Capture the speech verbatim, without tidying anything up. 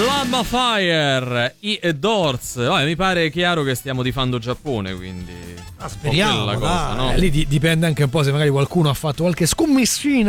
Llama Fire, i Doors. Vabbè, mi pare chiaro che stiamo tifando Giappone, quindi ah, speriamo, cosa, no? eh, lì di- dipende anche un po' se magari qualcuno ha fatto qualche scommessina